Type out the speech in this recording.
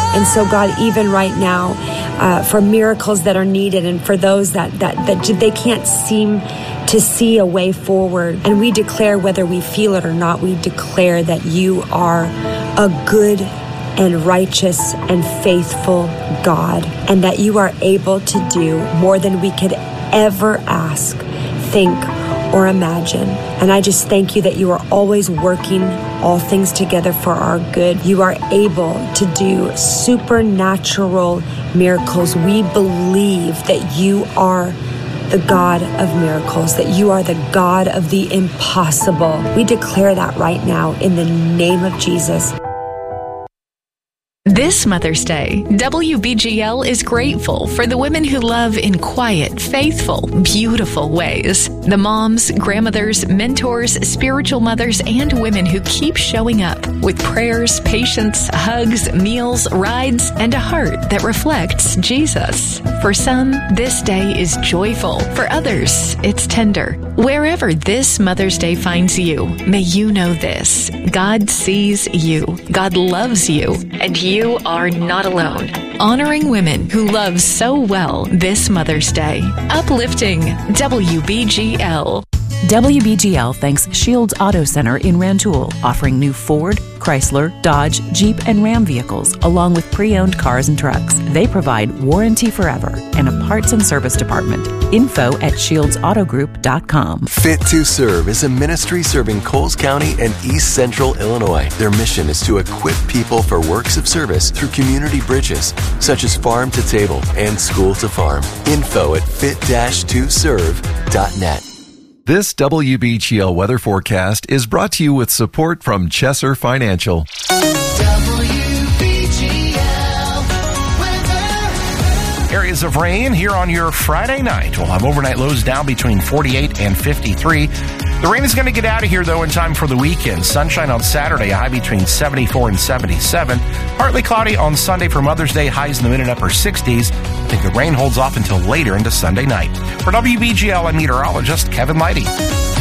And so, God, even right now, for miracles that are needed and for those that they can't seem to see a way forward, and we declare, whether we feel it or not, we declare that you are a good and righteous and faithful God, and that you are able to do more than we could ever ask, think, or imagine. And I just thank you that you are always working all things together for our good. You are able to do supernatural miracles. We believe that you are the God of miracles, that you are the God of the impossible. We declare that right now in the name of Jesus. This Mother's Day, WBGL is grateful for the women who love in quiet, faithful, beautiful ways. The moms, grandmothers, mentors, spiritual mothers, and women who keep showing up with prayers, patience, hugs, meals, rides, and a heart that reflects Jesus. For some, this day is joyful. For others, it's tender. Wherever this Mother's Day finds you, may you know this: God sees you, God loves you, and you are not alone. Honoring women who love so well this Mother's Day. Uplifting WBGL. WBGL thanks Shields Auto Center in Rantoul, offering new Ford, Chrysler, Dodge, Jeep, and Ram vehicles, along with pre-owned cars and trucks. They provide warranty forever and a parts and service department. Info at ShieldsAutoGroup.com. Fit to Serve is a ministry serving Coles County and East Central Illinois. Their mission is to equip people for works of service through community bridges, such as Farm to Table and School to Farm. Info at fit-to-serve.net. This WBGL weather forecast is brought to you with support from Chesser Financial. Areas of rain here on your Friday night. We'll have overnight lows down between 48 and 53. The rain is going to get out of here, though, in time for the weekend. Sunshine on Saturday, a high between 74 and 77. Partly cloudy on Sunday for Mother's Day, highs in the mid and upper 60s. I think the rain holds off until later into Sunday night. For WBGL, I'm meteorologist Kevin Leidy.